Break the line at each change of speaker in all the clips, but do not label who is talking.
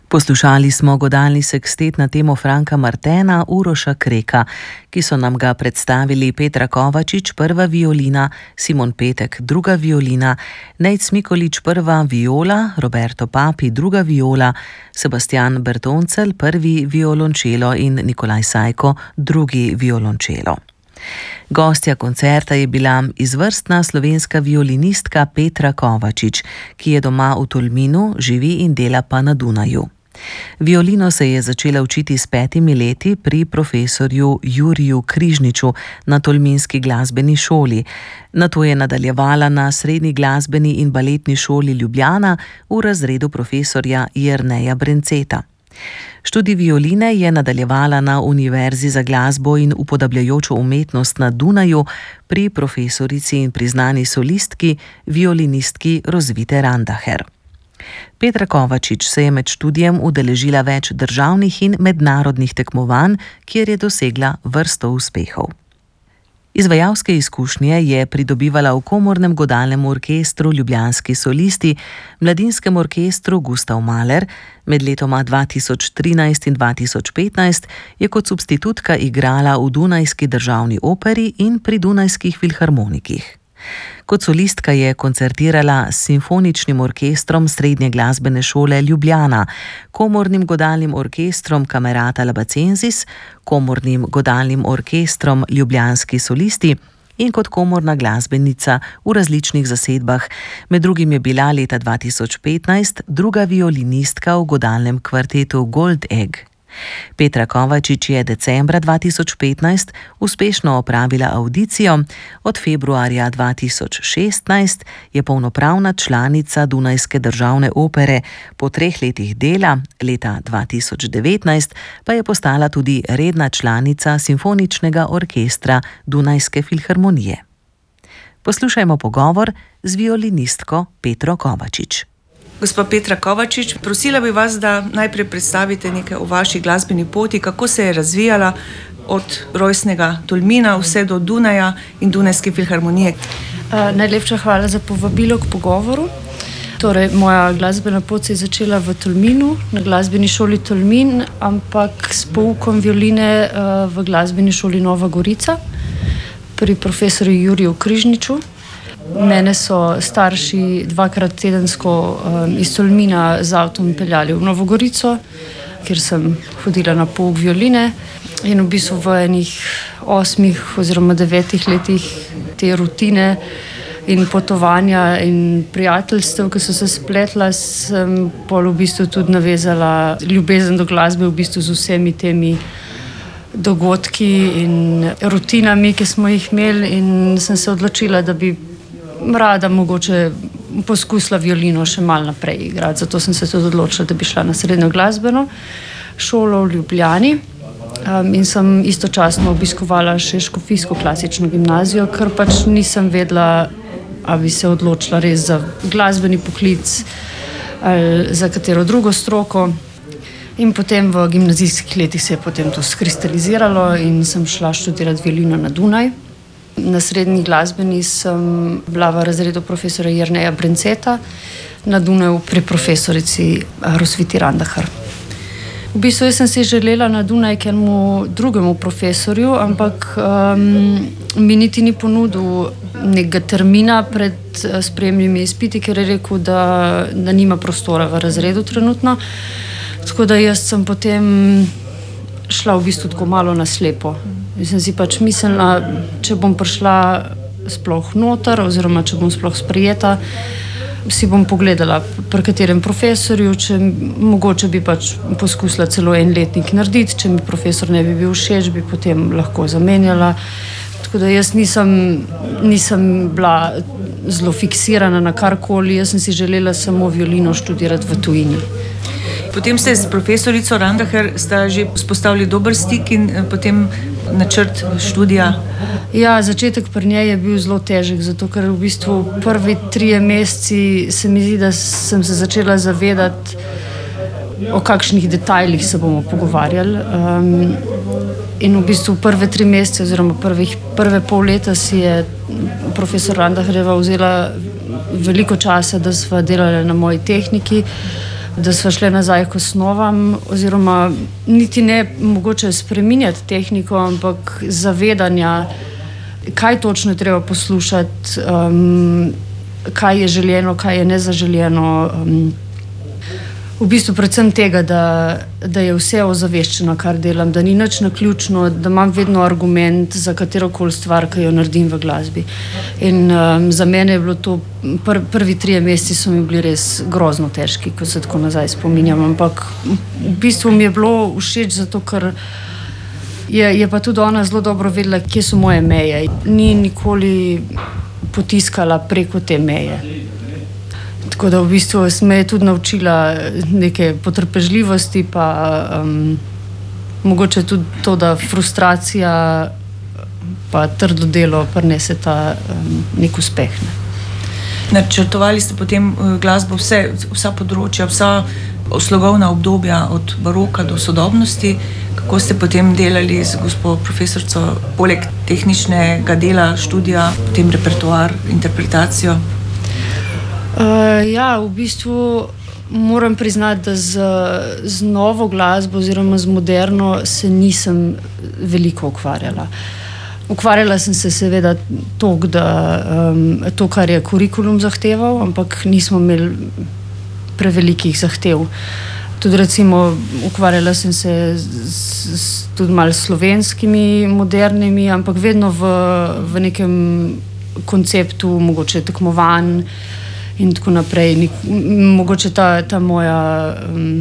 Poslušali smo godalni sekstet na temo Franka Martena, Uroša Kreka, ki so nam ga predstavili Petra Kovačič, prva violina, Simon Petek, druga violina, Nejc Mikolič, prva viola, Roberto Papi, druga viola, Sebastian Bertoncel, prvi violončelo in Nikolaj Sajko, drugi violončelo. Gostja koncerta je bila izvrstna slovenska violinistka Petra Kovačič, ki je doma v Tolminu, živi in dela pa na Dunaju. Violino se je začela učiti s 5 leti pri profesorju Juriju Križniču na Tolminski glasbeni šoli. Nato je nadaljevala na Srednji glasbeni in baletni šoli Ljubljana v razredu profesorja Jerneja Brenceta. Študij violine je nadaljevala na Univerzi za glasbo in upodabljajočo umetnost na Dunaju pri profesorici in priznani solistki, violinistki Rosvite Randaher. Petra Kovačič se je med študijem udeležila več državnih in mednarodnih tekmovanj, kjer je dosegla vrsto uspehov. Izvajalske izkušnje je pridobivala v komornem godalnem orkestru Ljubljanski solisti, mladinskem orkestru Gustav Mahler, med letoma 2013 in 2015 je kot substitutka igrala v Dunajski državni operi in pri Dunajskih filharmonikih. Kot solistka je koncertirala s Simfoničnim orkestrom Srednje glasbene šole Ljubljana, komornim godalnim orkestrom Camerata Labacensis, komornim godalnim orkestrom Ljubljanski solisti in kot komorna glasbenica v različnih zasedbah. Med drugim je bila leta 2015 druga violinistka v godalnem kvartetu Gold Egg. Petra Kovačič je decembra 2015 uspešno opravila avdicijo, od februarja 2016 je polnopravna članica Dunajske državne opere, po 3 letih dela, leta 2019 pa je postala tudi redna članica Simfoničnega orkestra Dunajske filharmonije. Poslušajmo pogovor z violinistko Petro Kovačič.
Gospa Petra Kovačič, prosila bi vas, da najprej predstavite nekaj o vaši glasbeni poti, kako se je razvijala od rojstnega Tolmina vse do Dunaja in Dunajske filharmonije.
Najlepša hvala za povabilo k pogovoru. Torej, moja glasbena pot se je začela v Tolminu, na glasbeni šoli Tolmin, ampak s poukom violine v glasbeni šoli Nova Gorica pri profesorju Juriju Križniču. Mene so starši 2-krat tedensko iz Tolmina z avtom peljali v Novo Gorico, kjer sem hodila na pouk violine in v bistvu v enih 8 oziroma 9 letih te rutine in potovanja in prijateljstev, ki so se spletla, sem pol v bistvu tudi navezala ljubezen do glasbe v bistvu z vsemi temi dogodki in rutinami, ki smo jih imeli, in sem se odločila, da bi rada mogoče poskusila violino še malo naprej igrati. Zato sem se tudi odločila, da bi šla na srednjo glasbeno šolo v Ljubljani in sem istočasno obiskovala še škofijsko klasično gimnazijo, ker pač nisem vedela, ali bi se odločila res za glasbeni poklic ali za katero drugo stroko. In potem v gimnazijskih letih se je potem to skristaliziralo in sem šla študirati violino na Dunaj. Na srednji glasbeni sem bila v razredu profesorja Jerneja Brenceta, na Dunaju pri profesorici Rosviti Randaher. V bistvu jaz sem si želela na Dunaj k enemu drugemu profesorju, ampak mi niti ni ponudil nekega termina pred sprejemnimi izpiti, ker je rekel, da nima prostora v razredu trenutno. Tako da jaz sem potem šla v bistvu tako malo na slepo. In sem si pač mislila, če bom prišla sploh noter oziroma če bom sploh sprejeta, si bom pogledala, pri katerem profesorju, če mogoče bi pač poskusila celo 1 letnik narediti, če mi profesor ne bi bil všeč, bi potem lahko zamenjala. Tako da jaz nisem bila zelo fiksirana na karkoli, jaz sem si želela samo violino študirati v tujini.
Potem ste s profesorico Randaher sta že vzpostavili dober stik in potem načrt študija.
Ja, začetek pri njej je bil zelo težek, zato ker v bistvu prvi 3 meseci se mi zdi, da sem se začela zavedati, o kakšnih detajlih se bomo pogovarjali. In v bistvu prve 3 mesece oziroma prve pol leta si je profesor Randaherjeva vzela veliko časa, da sva delala na moji tehniki. da sva šli nazaj k osnovam, oziroma niti ne mogoče spreminjati tehniko, ampak zavedanja, kaj točno je treba poslušati, kaj je želeno, kaj je nezaželjeno. V bistvu predvsem tega, da je vse ozaveščeno, kar delam, da ni nič naključno, da imam vedno argument za katerokoli stvar, ki jo naredim v glasbi. In za mene je bilo to, prvi 3 meseci so mi bili res grozno težki, ko se tako nazaj spominjam, ampak v bistvu mi je bilo všeč zato, ker je pa tudi ona zelo dobro vedela, kje so moje meje. Ni nikoli potiskala preko te meje. Tako da v bistvu me je tudi naučila neke potrpežljivosti, pa mogoče tudi to, da frustracija pa trdo delo prinese ta nek uspeh.
Načrtovali ste potem glasbo vsa področja, vsa slogovna obdobja od baroka do sodobnosti. Kako ste potem delali z gospo profesorico, poleg tehničnega dela, študija, potem repertoar, interpretacijo?
Ja, v bistvu moram priznati, da z novo glasbo oziroma z moderno se nisem veliko ukvarjala. Ukvarjala sem se seveda toliko, da to, kar je kurikulum zahteval, ampak nismo imeli prevelikih zahtev. Tudi recimo ukvarjala sem se tudi malo slovenskimi, modernimi, ampak vedno v nekem konceptu, mogoče tekmovanj in tako naprej. Mogoče ta moja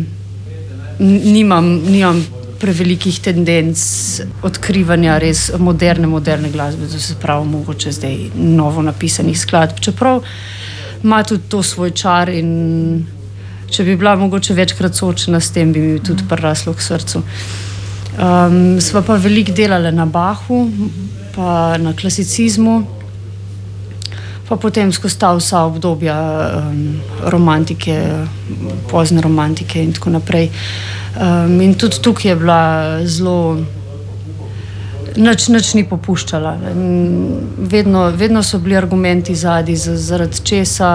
nimam prevelikih tendenc odkrivanja res moderne glasbe, to se pravi mogoče zdaj novo napisanih skladb, čeprav ima tudi to svoj čar in če bi bila mogoče večkrat soočena s tem, bi mi tudi priraslo k srcu. Sva pa veliko delala na Bachu, pa na klasicizmu, pa potem skozi ta vsa obdobja romantike, pozne romantike in tako naprej. In tudi tukaj je bila zelo, nič ni popuščala. Vedno so bili argumenti zadaj, zaradi česa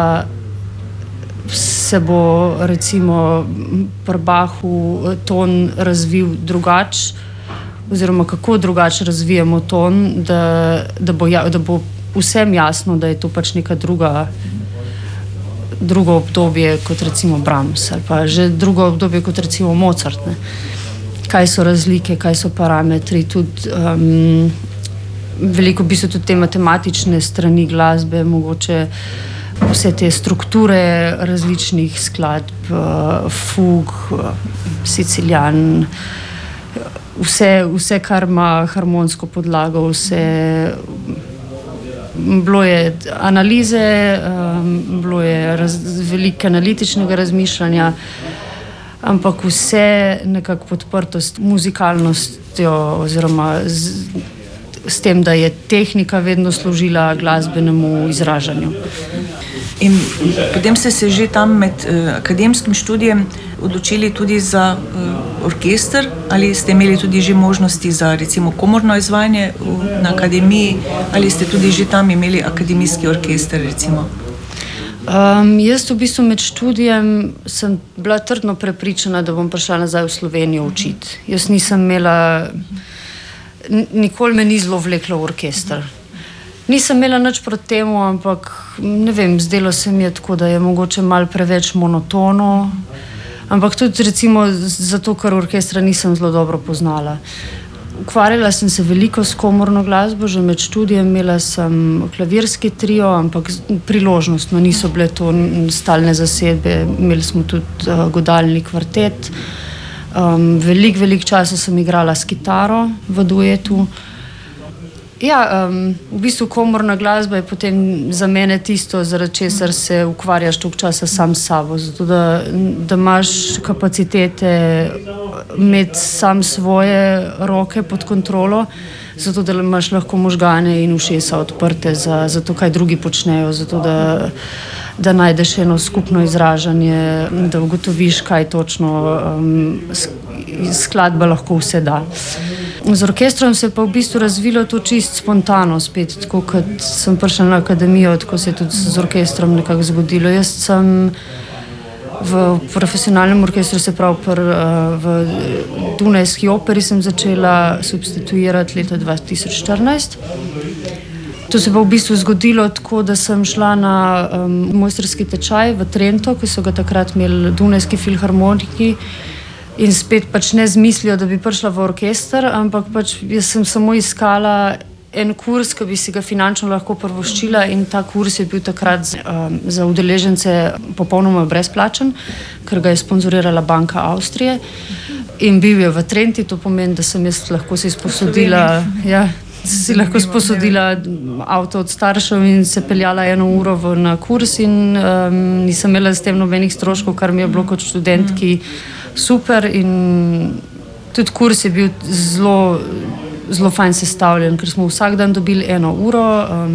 se bo recimo pri Bachu ton razvil drugače, oziroma kako drugače razvijamo ton, da bo vsem jasno, da je to pač neka drugo obdobje kot recimo Brahms ali pa že drugo obdobje kot recimo Mozart. Ne? Kaj so razlike, kaj so parametri, tudi veliko v bistvu tudi te matematične strani glasbe, mogoče vse te strukture različnih skladb, fug, siciljan, vse, kar ima harmonsko podlago, bilo je analize, bilo je veliko analitičnega razmišljanja, ampak vse nekako podprto s muzikalnostjo oziroma s tem, da je tehnika vedno služila glasbenemu izražanju.
In potem ste se že tam med akademskim študijem odločili tudi za orkester, ali ste imeli tudi že možnosti za recimo komorno izvajanje na akademiji, ali ste tudi že tam imeli akademijski orkester recimo?
Jaz v bistvu med študijem sem bila trdno prepričana, da bom prišla nazaj v Slovenijo učiti. Jaz nisem imela, nikoli me ni zelo vleklo v orkester. Nisem imela nič proti temu, ampak ne vem, zdelo se mi je tako, da je mogoče malo preveč monotono, ampak tudi recimo zato, ker orkestra nisem zelo dobro poznala. Ukvarjala sem se veliko s komorno glasbo, že med študijem imela sem klavirski trio, ampak priložnostno niso bile to stalne zasedbe, imeli smo tudi godalni kvartet. Veliko časa sem igrala s kitaro v duetu. Ja, v bistvu komorna glasba je potem za mene tisto, zaradi česar se ukvarjaš toliko časa sam s sabo, zato da imaš kapacitete imeti sam svoje roke pod kontrolo, zato da imaš lahko možgane in ušesa odprte za to, kaj drugi počnejo, zato da najdeš eno skupno izražanje, da ugotoviš, kaj točno skladba lahko vse da. Z orkestrom se je pa v bistvu razvilo to čisto spontano spet, tako kot sem prišla na akademijo, tako se je tudi z orkestrom nekako zgodilo. Jaz sem v profesionalnem orkestru, se pravi v Dunajski operi sem začela substituirati leta 2014. To se pa v bistvu zgodilo tako, da sem šla na mojstrski tečaj v Trento, ki so ga takrat imeli Dunajski filharmoniki, in spet pač ne z mislijo, da bi prišla v orkester, ampak pač jaz sem samo iskala en kurs, ki bi si ga finančno lahko privoščila, in ta kurs je bil takrat za udeležence popolnoma brezplačen, ker ga je sponzorirala Banka Avstrije, in bil je v Trenti. To pomeni, da sem jaz lahko si sposodila avto od staršev in se peljala 1 uro na kurs, in nisem imela s tem nobenih stroškov, kar mi je bilo kot študentki super. In tudi kurs je bil zelo fajn sestavljen, ker smo vsak dan dobili 1 uro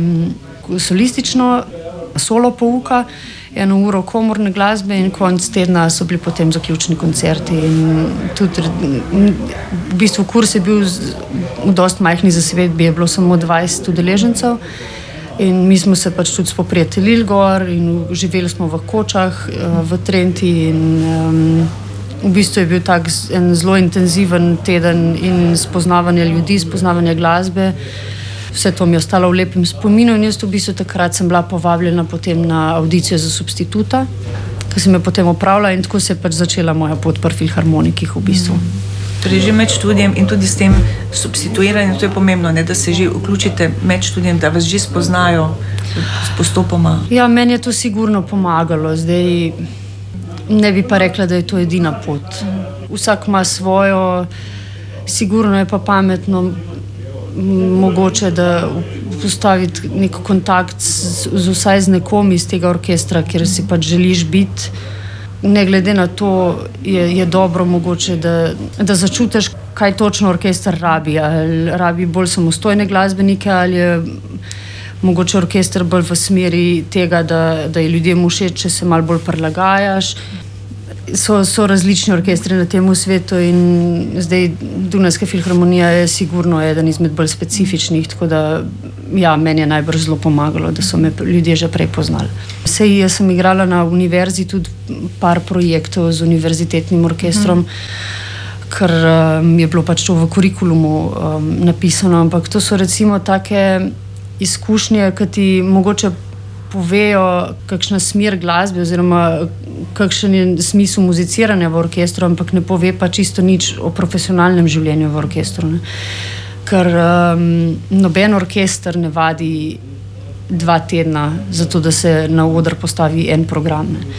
solistično solo pouka, 1 uro komorne glasbe, in konec tedna so bili potem zaključni koncerti. In tudi v bistvu kurs je bil v dosti majhni zasedbi, je bilo samo 20 udeležencev, in mi smo se pač tudi spoprijateljili gor in živeli smo v kočah v Trenti, in v bistvu je bil tak en zelo intenziven teden in spoznavanje ljudi, spoznavanje glasbe. Vse to mi je ostalo v lepem spominu, in jaz v bistvu takrat sem bila povabljena potem na audicijo za substituta, ki sem jo potem opravila, in tako se je pač začela moja pot pri filharmonikih v bistvu.
Torej že med študijem in tudi s tem substituiranjem, to je pomembno, ne, da se že vključite med študijem, da vas že spoznajo postopoma.
Ja, meni je to sigurno pomagalo. Zdaj ne bi pa rekla, da je to edina pot. Vsak ima svojo, sigurno je pa pametno mogoče, da postaviti nek kontakt vsaj z nekom iz tega orkestra, kjer si pač želiš biti. Ne glede na to je dobro mogoče, da začutiš, kaj točno orkester rabi. Ali rabi bolj samostojne glasbenike, ali je mogoče orkester bolj v smeri tega, da je ljudem všeč, če se malo bolj prilagajaš. So različni orkestri na tem svetu, in zdaj Dunajska filharmonija je sigurno eden izmed bolj specifičnih, tako da ja, meni je najbrž zelo pomagalo, da so me ljudje že prej poznali. Jaz sem igrala na univerzi tudi par projektov z univerzitetnim orkestrom, ker je bilo pač to v kurikulumu napisano, ampak to so recimo take izkušnje, ki ti mogoče povejo, kakšna smer glasbe oziroma kakšen je smisel muziciranja v orkestru, ampak ne pove pa čisto nič o profesionalnem življenju v orkestru, ne. Ker noben orkester ne vadi 2 tedna zato, da se na oder postavi en program, ne.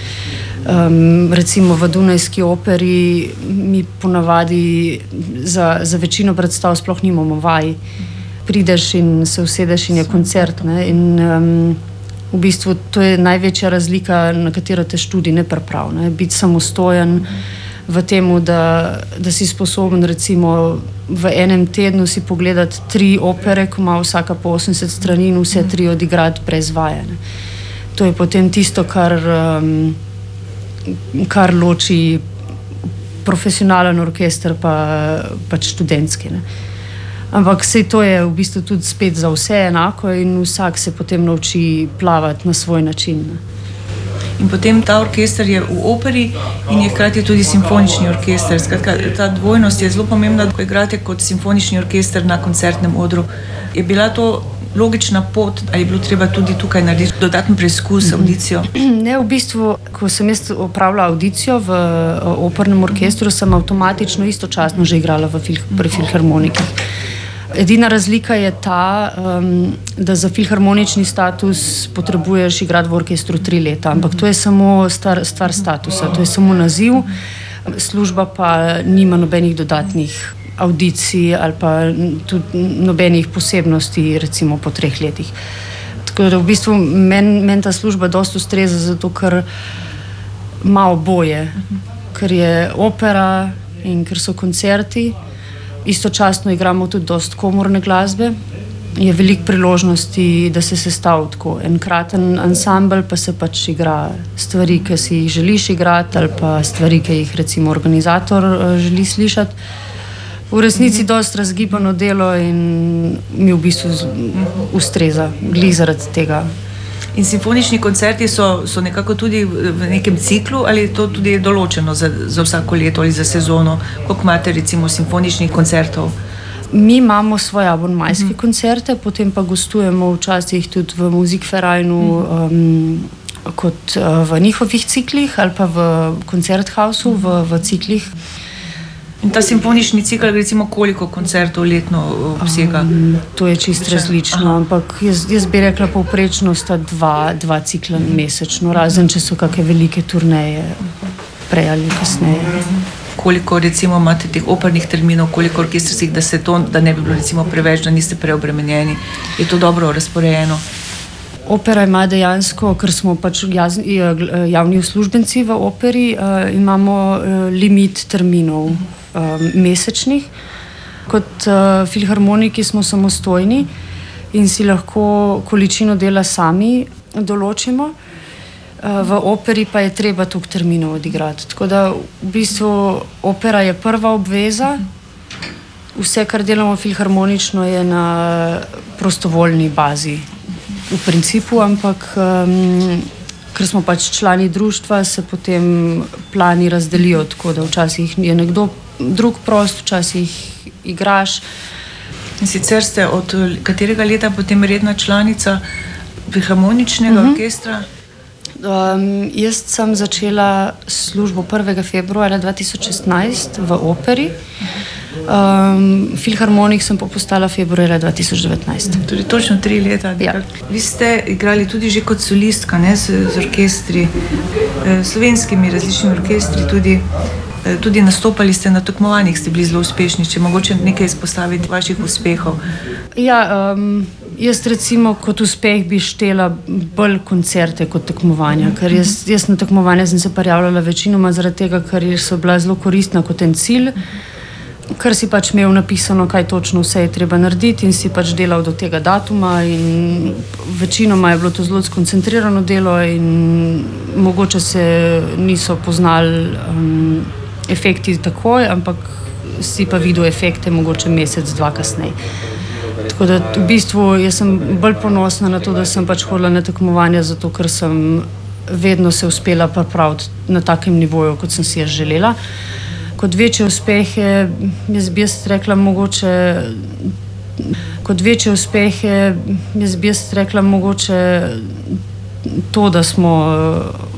Recimo v Dunajski operi mi ponavadi za večino predstav sploh nimamo vaj. Prideš in se usedeš in je koncert, ne. In v bistvu to je največja razlika, na katero te študij ne pripravi, ne. Biti samostojen v temu, da si sposoben recimo v enem tednu si pogledati 3 opere, ko ima vsaka po 80 strani, in vse 3 odigrati brez vaje, ne. To je potem tisto, kar loči profesionalen orkester pač študentski, ne. Ampak sej to je v bistvu tudi spet za vse enako, in vsak se potem nauči plavati na svoj način, ne.
In potem ta orkester je v operi in je hkrati tudi simfonični orkester. Skratka, ta dvojnost je zelo pomembna, ko igrate kot simfonični orkester na koncertnem odru. Je bila to logična pot, ali je bilo treba tudi tukaj narediti dodatni preizkus, audicijo?
Ne, v bistvu, ko sem jaz opravila audicijo v opernem orkestru, sem avtomatično istočasno že igrala pri filharmonikih. Edina razlika je ta, da za filharmonični status potrebuješ igrati v orkestru 3 leta, ampak to je samo stvar statusa, to je samo naziv, služba pa nima nobenih dodatnih audicij ali pa tudi nobenih posebnosti recimo po 3 letih. Tako da v bistvu meni ta služba dosti ustreza, zato ker ima oboje, ker je opera in ker so koncerti. Istočasno igramo tudi dosti komorne glasbe. Je veliko priložnosti, da se sestavi tako enkraten ansambel, pa se pač igra stvari, ki si jih želiš igrati, ali pa stvari, ki jih recimo organizator želi slišati. V resnici dosti razgibano delo in mi v bistvu ustreza glih zaradi tega.
In simfonični koncerti so nekako tudi v nekem ciklu, ali je to tudi določeno za vsako leto ali za sezono? Koliko imate recimo simfoničnih koncertov?
Mi imamo svoje abonmajske koncerte, potem pa gostujemo včasih tudi v Musikvereinu, kot v njihovih ciklih ali pa v Koncerthausu v ciklih.
In ta simfonični cikl, recimo, koliko koncertov letno obsega?
To je čisto različno, ampak jaz bi rekla, povprečno sta dva cikla mesečno, razen če so kakšne velike turneje prej ali kasneje.
Koliko recimo imate teh opernih terminov, koliko orkestrskih, da ne bi bilo recimo preveč, da niste preobremenjeni? Je to dobro razporejeno?
Opera ima dejansko, ker smo pač javni uslužbenci v operi, imamo limit terminov mesečnih. Kot filharmoniki smo samostojni in si lahko količino dela sami določimo. V operi pa je treba toliko terminov odigrati. Tako da v bistvu opera je prva obveza. Vse, kar delamo filharmonično, je na prostovoljni bazi v principu, ampak ker smo pač člani društva, se potem plani razdelijo, tako da včasih je nekdo drug prost, včasih igraš.
In sicer ste od katerega leta potem redna članica filharmoničnega orkestra?
Jaz sem začela službo 1. februarja 2016 v operi. Filharmonik sem pa postala februarja 2019.
Torej točno 3 leta.
Ja.
Vi ste igrali tudi že kot solistka, ne, z orkestri, slovenskimi različnimi orkestri, tudi nastopali ste na tekmovanjih, ste bili zelo uspešni. Če mogoče nekaj izpostaviti vaših uspehov.
Ja, jaz recimo kot uspeh bi štela bolj koncerte kot tekmovanja, ker jaz na tekmovanja sem se prijavljala večinoma zaradi tega, ker so bila zelo koristna kot en cilj, ker si pač imel napisano, kaj točno vse je treba narediti in si pač delal do tega datuma in večinoma je bilo to zelo skoncentrirano delo in mogoče se niso poznali efekti takoj, ampak si pa videl efekte mogoče mesec, 2 kasneje. Tako da v bistvu jaz sem bolj ponosna na to, da sem pač hodila na tekmovanja, zato ker sem vedno se uspela pripraviti na takem nivoju, kot sem si jaz želela. Kot večje uspehe, jaz bi rekla mogoče to, da smo